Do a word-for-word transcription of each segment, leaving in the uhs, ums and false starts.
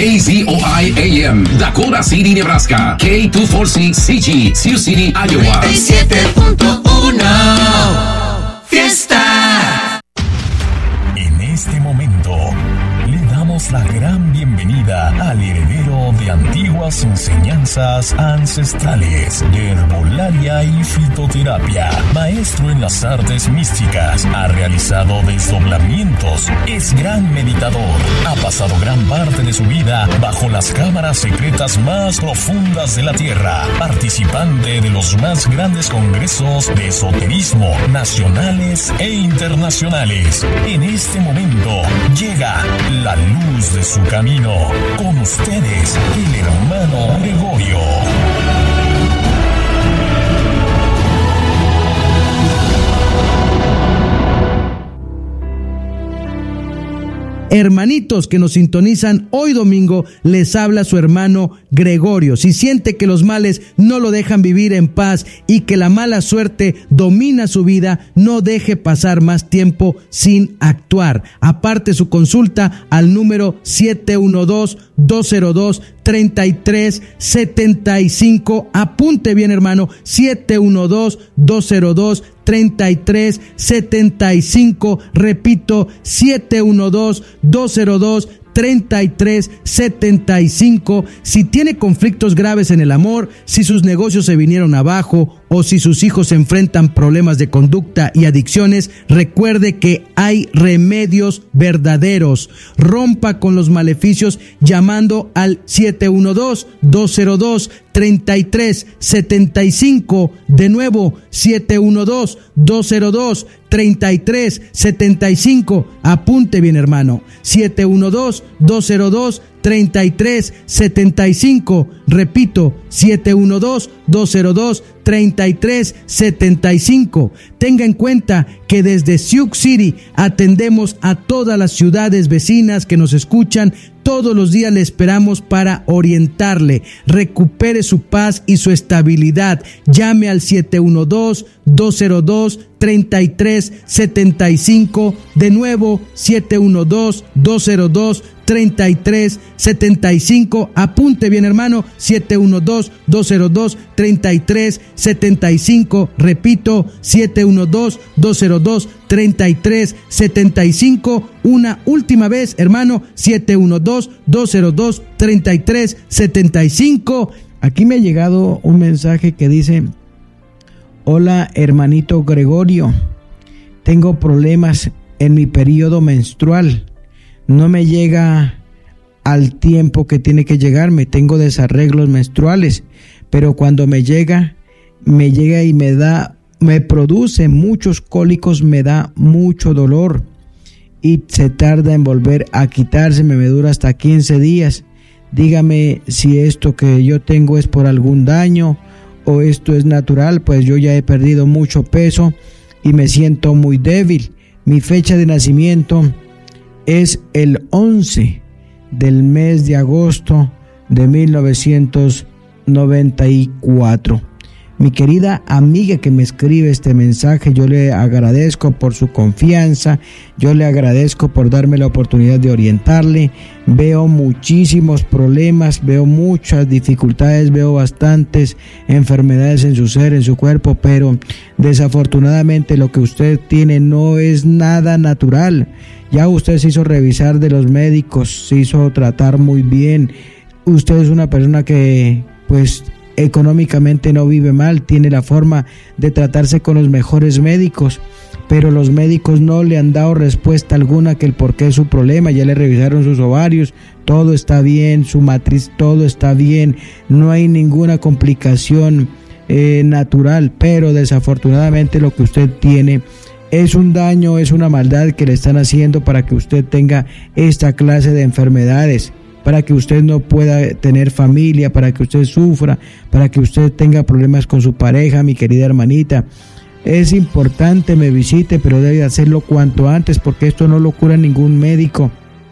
K Z O I A M, Dakota City, Nebraska. K doscientos cuarenta C G, Sioux City, Iowa. noventa y siete punto uno Fiesta. En este momento le damos la gran bienvenida al heredero de antiguas enseñanzas ancestrales de herbolaria y fitoterapia, maestro en las artes místicas, ha realizado desdoblamientos, es gran meditador, ha pasado gran parte de su vida bajo las cámaras secretas más profundas de la tierra, participante de los más grandes congresos de esoterismo nacionales e internacionales. En este momento llega la luz de su camino. Con ustedes, el hermano Gregorio. Hermanitos que nos sintonizan hoy domingo, les habla su hermano Gregorio. Si siente que los males no lo dejan vivir en paz y que la mala suerte domina su vida, no deje pasar más tiempo sin actuar. Aparte su consulta al número siete uno dos, dos cero dos, tres tres siete cinco. Apunte bien, hermano, siete uno dos, dos cero dos, tres tres siete cinco. Repito, siete uno dos, dos cero dos, treinta y tres setenta y cinco. Si tiene conflictos graves en el amor, si sus negocios se vinieron abajo o si sus hijos enfrentan problemas de conducta y adicciones, recuerde que hay remedios verdaderos. Rompa con los maleficios llamando al siete uno dos, dos cero dos, treinta y tres setenta y cinco. De nuevo, siete uno dos, dos cero dos, treinta y tres setenta y cinco. Apunte bien, hermano, siete uno dos, dos cero dos, treinta y tres setenta y cinco. Repito, siete uno dos, dos cero dos, treinta y tres setenta y cinco. Tenga en cuenta que desde Sioux City atendemos a todas las ciudades vecinas que nos escuchan. Todos los días le esperamos para orientarle. Recupere su paz y su estabilidad. Llame al siete uno dos, dos cero dos, treinta y tres setenta y cinco. De nuevo, siete uno dos, dos cero dos, treinta y tres setenta y cinco. Apunte bien, hermano, siete uno dos, dos cero dos, treinta y tres setenta y cinco. Repito, siete uno dos, dos cero dos, treinta y tres setenta y cinco. Una última vez, hermano, siete uno dos, dos cero dos, treinta y tres setenta y cinco. Aquí me ha llegado un mensaje que dice: hola, hermanito Gregorio, tengo problemas en mi periodo menstrual. No me llega al tiempo que tiene que llegarme. Tengo desarreglos menstruales, pero cuando me llega, me llega y me da, me produce muchos cólicos, me da mucho dolor y se tarda en volver a quitarse, me dura hasta quince días. Dígame si esto que yo tengo es por algún daño o esto es natural, pues yo ya he perdido mucho peso y me siento muy débil. Mi fecha de nacimiento es el once del mes de agosto de mil novecientos noventa y cuatro. Mi querida amiga que me escribe este mensaje, yo le agradezco por su confianza, yo le agradezco por darme la oportunidad de orientarle. Veo muchísimos problemas, veo muchas dificultades, veo bastantes enfermedades en su ser, en su cuerpo, pero desafortunadamente lo que usted tiene no es nada natural. Ya usted se hizo revisar de los médicos, se hizo tratar muy bien. Usted es una persona que, pues, económicamente no vive mal, tiene la forma de tratarse con los mejores médicos, pero los médicos no le han dado respuesta alguna que el por qué es su problema. Ya le revisaron sus ovarios, todo está bien, su matriz, todo está bien, no hay ninguna complicación eh, natural, pero desafortunadamente lo que usted tiene es un daño, es una maldad que le están haciendo para que usted tenga esta clase de enfermedades, para que usted no pueda tener familia, para que usted sufra, para que usted tenga problemas con su pareja. Mi querida hermanita, es importante me visite, pero debe hacerlo cuanto antes, porque esto no lo cura ningún médico,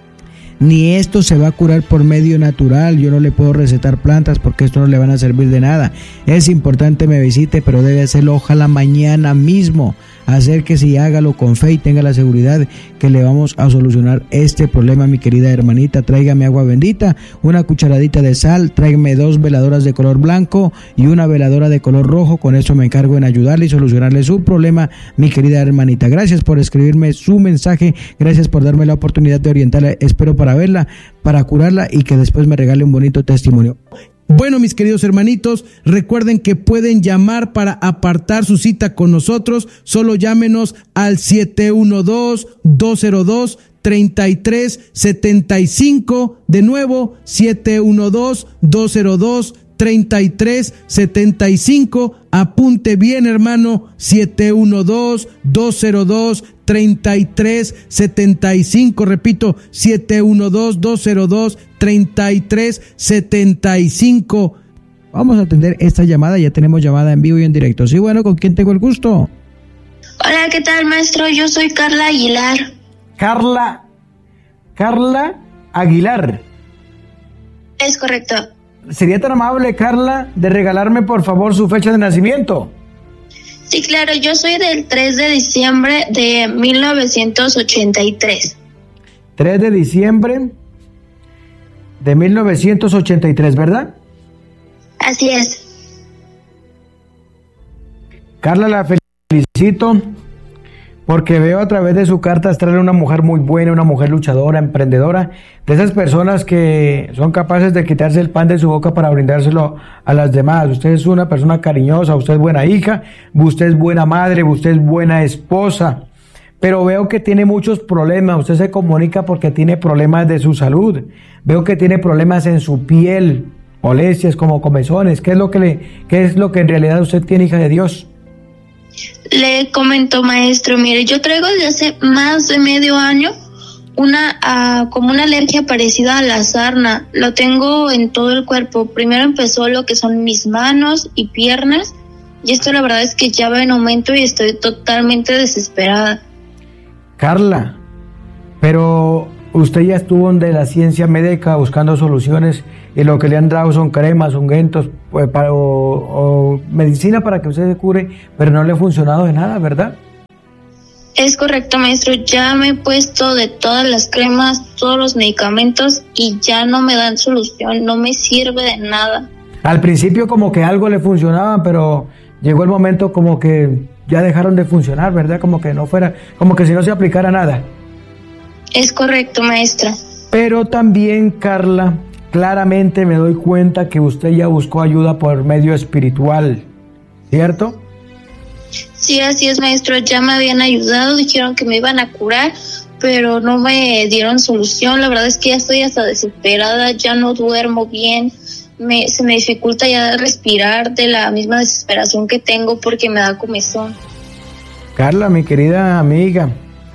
ni esto se va a curar por medio natural. Yo no le puedo recetar plantas porque esto no le van a servir de nada. Es importante me visite, pero debe hacerlo ojalá mañana mismo. acérquese y hágalo con fe y tenga la seguridad que le vamos a solucionar este problema, mi querida hermanita. Tráigame agua bendita, una cucharadita de sal, tráigame dos veladoras de color blanco y una veladora de color rojo. Con eso me encargo en ayudarle y solucionarle su problema, mi querida hermanita. Gracias por escribirme su mensaje, gracias por darme la oportunidad de orientarla. Espero para verla, para curarla y que después me regale un bonito testimonio. Bueno, mis queridos hermanitos, recuerden que pueden llamar para apartar su cita con nosotros. Solo llámenos al siete uno dos, dos cero dos, tres tres siete cinco. De nuevo, siete uno dos, dos cero dos, tres tres siete cinco. Apunte bien, hermano, siete uno dos, dos cero dos, tres tres siete cinco. Repito, siete uno dos, dos cero dos, tres tres siete cinco. Vamos a atender esta llamada, ya tenemos llamada en vivo y en directo. Sí, bueno, ¿con quién tengo el gusto? Hola, ¿qué tal, maestro? Yo soy Carla Aguilar. Carla, Carla Aguilar. Es correcto. ¿Sería tan amable, Carla, de regalarme por favor su fecha de nacimiento? Sí, claro, yo soy del tres de diciembre de mil novecientos ochenta y tres. tres de diciembre de mil novecientos ochenta y tres, ¿verdad? Así es. Carla, la felicito porque veo a través de su carta astral una mujer muy buena, una mujer luchadora, emprendedora, de esas personas que son capaces de quitarse el pan de su boca para brindárselo a las demás. Usted es una persona cariñosa, usted es buena hija, usted es buena madre, usted es buena esposa, pero veo que tiene muchos problemas. Usted se comunica porque tiene problemas de su salud, veo que tiene problemas en su piel, molestias como comezones. ¿Qué es lo que le, qué es lo que en realidad usted tiene, hija de Dios? Le comento, maestro, mire, yo traigo desde hace más de medio año una uh, como una alergia parecida a la sarna. Lo tengo en todo el cuerpo. Primero empezó lo que son mis manos y piernas, y esto la verdad es que ya va en aumento y estoy totalmente desesperada. Carla, pero usted ya estuvo donde la ciencia médica buscando soluciones y lo que le han dado son cremas, ungüentos pues, para, o, o medicina para que usted se cure, pero no le ha funcionado de nada, ¿verdad? Es correcto, maestro. Ya me he puesto de todas las cremas, todos los medicamentos y ya no me dan solución, no me sirve de nada. Al principio como que algo le funcionaba, pero llegó el momento como que ya dejaron de funcionar, ¿verdad? Como que no fuera, como que si no se aplicara nada. Es correcto, maestra. Pero también, Carla, claramente me doy cuenta que usted ya buscó ayuda por medio espiritual, ¿cierto? Sí, así es, maestro. Ya me habían ayudado, dijeron que me iban a curar, pero no me dieron solución. La verdad es que ya estoy hasta desesperada, ya no duermo bien, me, se me dificulta ya respirar de la misma desesperación que tengo porque me da comezón. Carla, mi querida amiga,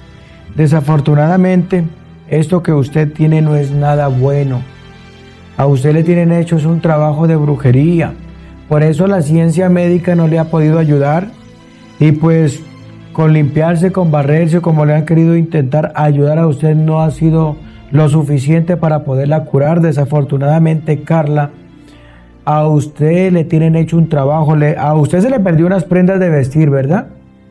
desafortunadamente esto que usted tiene no es nada bueno. A usted le tienen hecho es un trabajo de brujería, por eso la ciencia médica no le ha podido ayudar y pues con limpiarse, con barrerse, como le han querido intentar ayudar a usted no ha sido lo suficiente para poderla curar. Desafortunadamente, Carla, a usted le tienen hecho un trabajo, le, a usted se le perdió unas prendas de vestir, ¿verdad?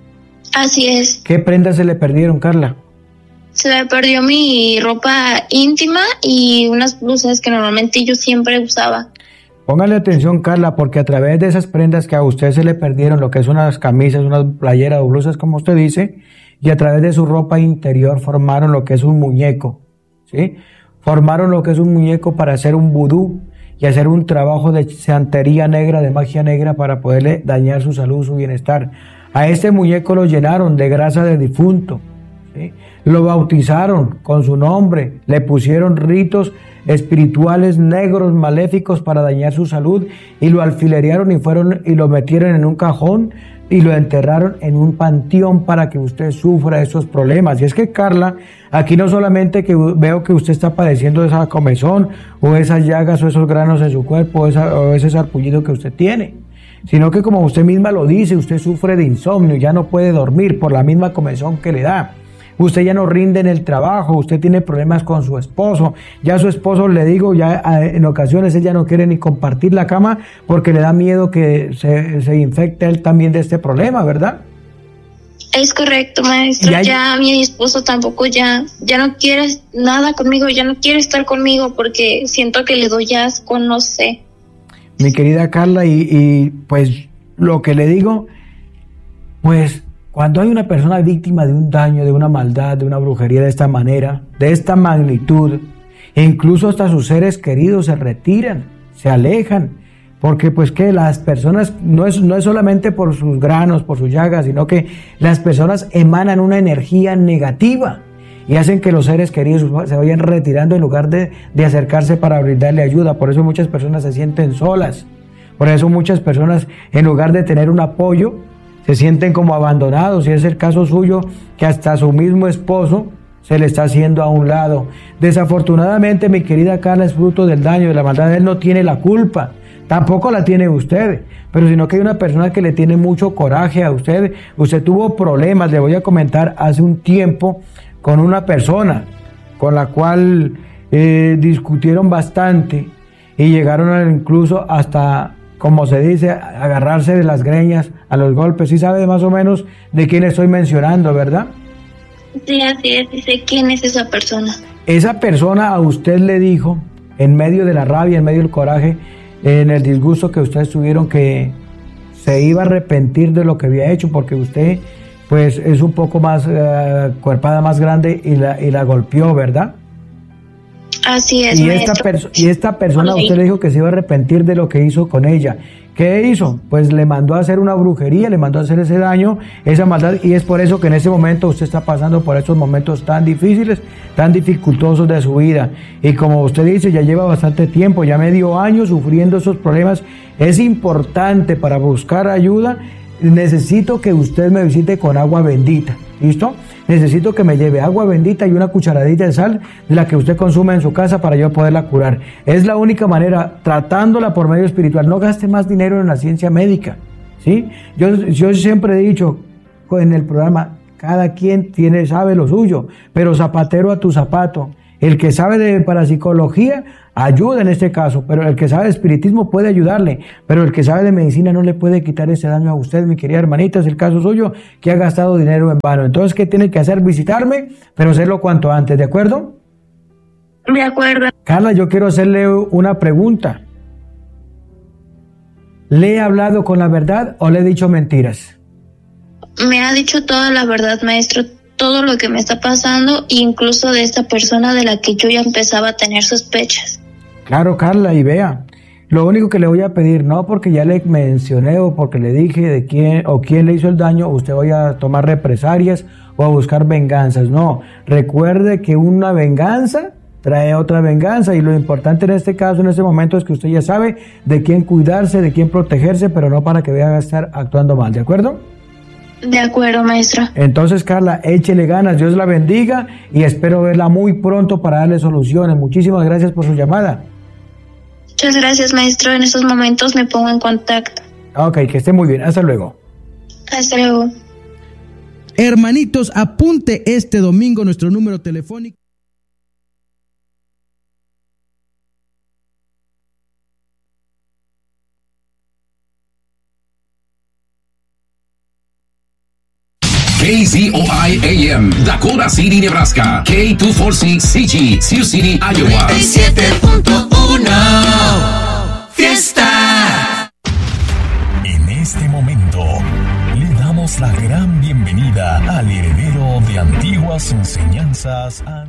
Así es. ¿Qué prendas se le perdieron, Carla? Se me perdió mi ropa íntima y unas blusas que normalmente yo siempre usaba. Póngale atención, Carla, porque a través de esas prendas que a usted se le perdieron, lo que es unas camisas, unas playeras o blusas, como usted dice, y a través de su ropa interior formaron lo que es un muñeco, ¿sí? Formaron lo que es un muñeco para hacer un vudú y hacer un trabajo de santería negra, de magia negra, para poderle dañar su salud, su bienestar. A este muñeco lo llenaron de grasa de difunto, ¿sí? Lo bautizaron con su nombre, le pusieron ritos espirituales negros, maléficos para dañar su salud y lo alfilerearon y fueron y lo metieron en un cajón y lo enterraron en un panteón para que usted sufra esos problemas. Y es que, Carla, aquí no solamente que veo que usted está padeciendo de esa comezón o esas llagas o esos granos en su cuerpo o, esa, o ese sarpullido que usted tiene, sino que, como usted misma lo dice, usted sufre de insomnio, ya no puede dormir por la misma comezón que le da. Usted ya no rinde en el trabajo, usted tiene problemas con su esposo, ya su esposo, le digo, ya en ocasiones él ya no quiere ni compartir la cama porque le da miedo que se, se infecte él también de este problema, ¿verdad? Es correcto, maestro. Hay... Ya mi esposo tampoco ya, ya no quiere nada conmigo, ya no quiere estar conmigo porque siento que le doy asco, no sé. Mi querida Carla, y, y pues lo que le digo, pues cuando hay una persona víctima de un daño, de una maldad, de una brujería de esta manera, de esta magnitud, e incluso hasta sus seres queridos se retiran, se alejan, porque pues que las personas, no es, no es solamente por sus granos, por sus llagas, sino que las personas emanan una energía negativa y hacen que los seres queridos se vayan retirando en lugar de, de acercarse para brindarle ayuda. Por eso muchas personas se sienten solas, por eso muchas personas en lugar de tener un apoyo, se sienten como abandonados, y es el caso suyo, que hasta su mismo esposo se le está haciendo a un lado. Desafortunadamente, mi querida Carla, es fruto del daño, de la maldad. Él no tiene la culpa, tampoco la tiene usted, pero sino que hay una persona que le tiene mucho coraje a usted. Usted tuvo problemas, le voy a comentar, hace un tiempo con una persona con la cual eh, discutieron bastante y llegaron a, incluso hasta, como se dice, agarrarse de las greñas a los golpes. Sí sabe más o menos de quién estoy mencionando, ¿verdad? Sí, así es, dice quién es esa persona. Esa persona a usted le dijo, en medio de la rabia, en medio del coraje, en el disgusto que ustedes tuvieron, que se iba a arrepentir de lo que había hecho, porque usted pues es un poco más uh, cuerpada, más grande, y la, y la golpeó, ¿verdad? Así es, y esta, perso- y esta persona a usted le dijo que se iba a arrepentir de lo que hizo con ella. ¿Qué hizo? Pues le mandó a hacer una brujería, le mandó a hacer ese daño, esa maldad, y es por eso que en ese momento usted está pasando por estos momentos tan difíciles, tan dificultosos de su vida. Y como usted dice, ya lleva bastante tiempo, ya medio año sufriendo esos problemas. Es importante, para buscar ayuda, necesito que usted me visite con agua bendita, ¿listo? Necesito que me lleve agua bendita y una cucharadita de sal de la que usted consume en su casa para yo poderla curar. Es la única manera, tratándola por medio espiritual. No gaste más dinero en la ciencia médica, ¿sí? Yo, yo siempre he dicho en el programa, cada quien tiene, sabe lo suyo, pero zapatero a tu zapato. El que sabe de parapsicología ayuda en este caso, pero el que sabe de espiritismo puede ayudarle, pero el que sabe de medicina no le puede quitar ese daño a usted, mi querida hermanita. Es el caso suyo, que ha gastado dinero en vano. Entonces, ¿qué tiene que hacer? Visitarme, pero hacerlo cuanto antes, ¿de acuerdo? De acuerdo. Carla, yo quiero hacerle una pregunta. ¿Le he hablado con la verdad o le he dicho mentiras? Me ha dicho toda la verdad, maestro. Todo lo que me está pasando, incluso de esta persona de la que yo ya empezaba a tener sospechas. Claro, Carla, y vea, lo único que le voy a pedir, no porque ya le mencioné o porque le dije de quién o quién le hizo el daño, usted vaya a tomar represalias o a buscar venganzas. No, recuerde que una venganza trae otra venganza, y lo importante en este caso, en este momento, es que usted ya sabe de quién cuidarse, de quién protegerse, pero no para que vaya a estar actuando mal, ¿de acuerdo? De acuerdo, maestro. Entonces, Carla, échele ganas, Dios la bendiga, y espero verla muy pronto para darle soluciones. Muchísimas gracias por su llamada. Muchas gracias, maestro. En estos momentos me pongo en contacto. Ok, que esté muy bien. Hasta luego. Hasta luego. Hermanitos, apunte este domingo nuestro número telefónico. K Z O I A M, Dakota City, Nebraska. K doscientos cuarenta y seis C G, Sioux City, Iowa. noventa y siete punto uno Fiesta. En este momento, le damos la gran bienvenida al heredero de antiguas enseñanzas.